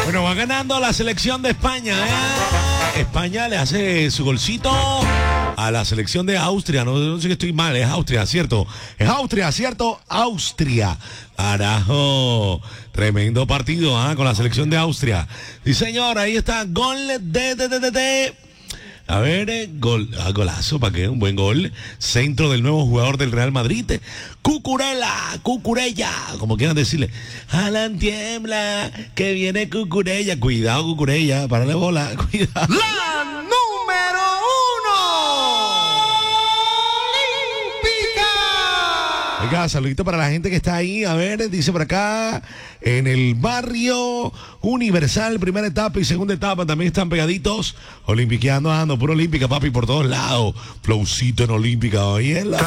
Bueno, va ganando la selección de España, ¿eh? España le hace su golcito a la selección de Austria. No sé que estoy mal, es Austria, ¿cierto? Es Austria, ¿cierto? Austria. Carajo. Tremendo partido, ¿ah? Con la selección de Austria. Sí, señor, ahí está. Gol de. A ver, golazo, ¿para qué? Un buen gol. Centro del nuevo jugador del Real Madrid. Cucurella, como quieran decirle. Alan tiembla, que viene Cucurella. Cuidado, Cucurella, párale bola, cuidado. La número 1. Oiga, saludito para la gente que está ahí. A ver, dice por acá, en el barrio Universal, primera etapa y segunda etapa también están pegaditos. Olimpiqueando, ando, puro olímpica, papi, por todos lados. Flowcito en olímpica, oye.